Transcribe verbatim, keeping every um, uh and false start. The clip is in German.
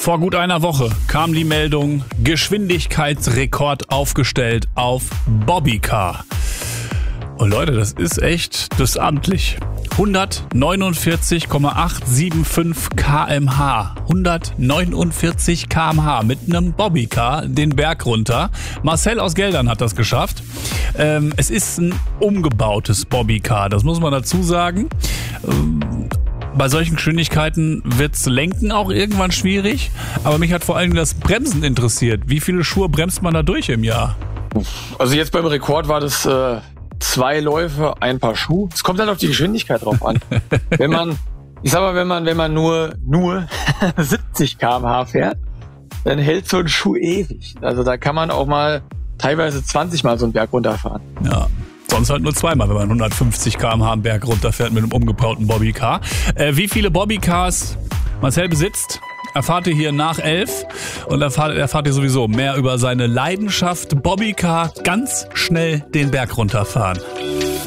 Vor gut einer Woche kam die Meldung, Geschwindigkeitsrekord aufgestellt auf Bobbycar. Und Leute, das ist echt das amtlich. hundertneunundvierzig Komma achthundertfünfundsiebzig Kilometer pro Stunde. hundertneunundvierzig Kilometer pro Stunde mit einem Bobbycar den Berg runter. Marcel aus Geldern hat das geschafft. Ähm, es ist ein umgebautes Bobbycar, das muss man dazu sagen. Ähm, Bei solchen Geschwindigkeiten wird's Lenken auch irgendwann schwierig. Aber mich hat vor allem das Bremsen interessiert. Wie viele Schuhe bremst man da durch im Jahr? Also jetzt beim Rekord war das äh, zwei Läufe, ein Paar Schuhe. Es kommt halt auf die Geschwindigkeit drauf an. Wenn man, ich sag mal, wenn man, wenn man nur, nur siebzig Kilometer pro Stunde fährt, dann hält so ein Schuh ewig. Also da kann man auch mal teilweise zwanzig Mal so einen Berg runterfahren. Ja. Sonst halt nur zweimal, wenn man hundertfünfzig Kilometer pro Stunde am Berg runterfährt mit einem umgebauten Bobbycar. Äh, wie viele Bobbycars Marcel besitzt, erfahrt ihr hier nach elf. Und erfahrt, erfahrt ihr sowieso mehr über seine Leidenschaft Bobbycar, ganz schnell den Berg runterfahren.